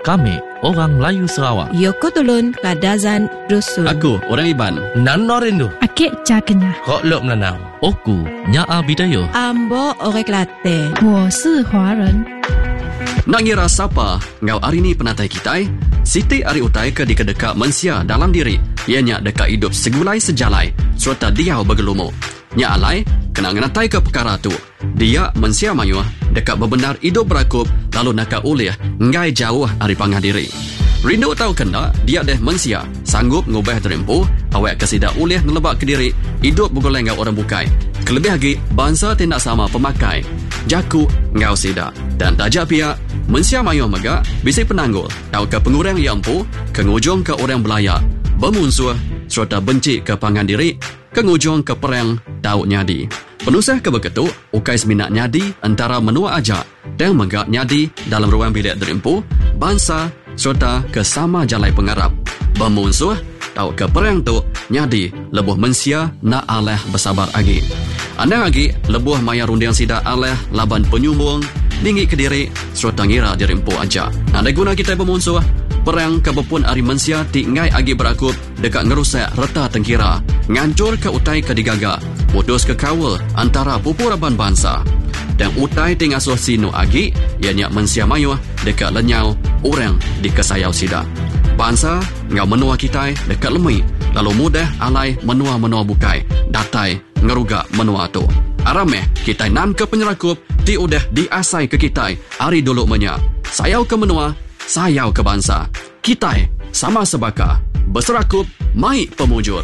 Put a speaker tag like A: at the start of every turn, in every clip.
A: Kami orang Melayu Sarawak.
B: Yoko Tulun Kadazan Dusun.
C: Aku orang Iban.
A: Nano Rindu.
D: Akik Cakenya.
A: Kok Lok Menanau. Oku Nyaa Bidayo.
B: Ambo Orek Latte.
D: 我是华人。
C: Nak ngira siapa ngau hari ni penatai kitai? Siti ari utai ke di kedeka mensia dalam diri. Ianya dekat hidup segulai sejalai serta diau bergelumu. Nya alai kena ngenatai ke perkara tu. Dia mensia mayuh dekat bebenar hidup berakup lalu nakak ulih ngai jauh ari pangah diri. Rindu tahu kena dia deh mensia sanggup ngubah terempu awak kesida ulih ngelebak ke diri hidup bergoleng ngau orang bukai. Kelebih lagi bangsa tindak sama pemakai. Jaku ngau sida dan tajak pihak mensia mayuh mega bisi penanggul tahu ke pengurang yang empu kengujung ke orang belaya bermusuh serta benci ke pangan diri kengujung ke perang tahu nyadi. Penusah ke begitu ukai seminat nyadi antara menua ajak dan mega nyadi dalam ruang bilik derempu bangsa serta ke sama jalai pengarap bermusuh tahu ke perang tu nyadi lebuh mensia nak aleh bersabar lagi. Anda lagi lebuh maya rundiang sida aleh laban penyumbung tinggi ke diri serta ngira dirempu aja. Ada guna kita bermusuh perang kebepun ari mensia ti ngai agi berakup dekat ngerusak reta tengkira ngancur ke utai ke digaga putus ke kawal antara pupuraban bangsa dan utai ti ngasuh sinu agi ianya mensia mayuh dekat lenyau orang di kesayau sida bangsa ngau menua kitai dekat lemui lalu mudah alai menua-menua bukai datai ngerugak menua tu arameh kita nan ke penyerakup ti udah diasai ke kitai hari dulu menya sayau ke menua sayau ke bangsa kitai sama sebaka berserakup mai pemujur.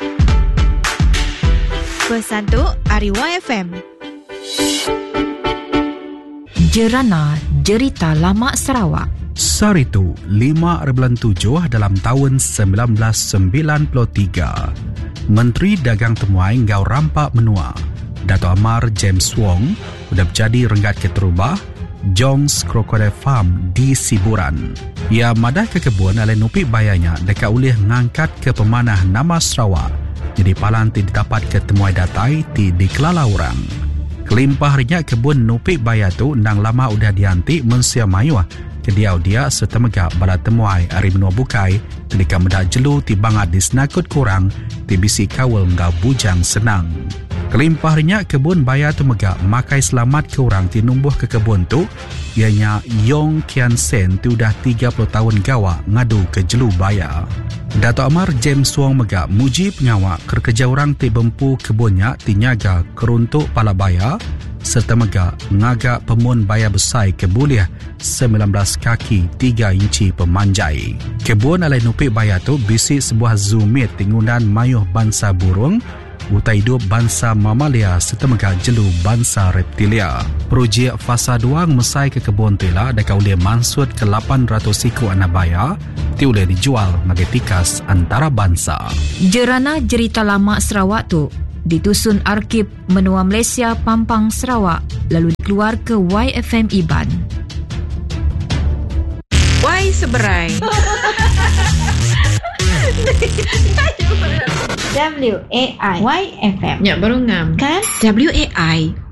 E: Pesan tu Ari YFM.
F: Jerana Jerita Lama Sarawak.
G: Saritu 5.7 dalam tahun 1993. Menteri Dagang Temuai Ngau Rampak Menua Dato' Amar James Wong sudah menjadi renggat keterubah Jongs Crocodile Farm di Siburan. Ia madah ke kebun oleh nupi bayanya dekat ulih ngangkat ke pemanah nama Sarawak. Jadi palan ti dapat ketemuai datai ti dikelala orang. Kelimpah harinya kebun nupi baya tu nang lama udah dianti mensia mayuah ke diau dia serta megak bala temuai ari menua bukai ketika medak jelu ti bangat disenakut kurang ti bisi kawal ngau bujang senang. Kelimpah harinya kebun baya tu megak makai selamat ke orang ti numbuh ke kebun tu ianya Yong Kian Sen tu dah 30 tahun gawa ngadu ke jelu baya. Dato' Amar James Wong megak muji pengawak kerja orang ti bempu kebunnya ti nyaga keruntuk pala baya serta megak ngagak pemun baya besai kebuliah 19 kaki 3 inci pemanjai. Kebun alai nupi baya tu bisi sebuah zoomit tingunan mayuh bangsa burung utai hidup bangsa mamalia serta megak jelu bangsa reptilia. Projek fasa 2 mesai ke kebun tila dekat ulih mansud ke 800 siku anak baya ti ulih dijual sebagai tikas antara bangsa.
F: Jerana Jerita Lama Sarawak tu ditusun Arkib Menua Malaysia Pampang Sarawak lalu dikeluar ke YFM Iban.
E: Y Seberai. WAI YFM.
B: Ya baru ngam
E: Kan? WAI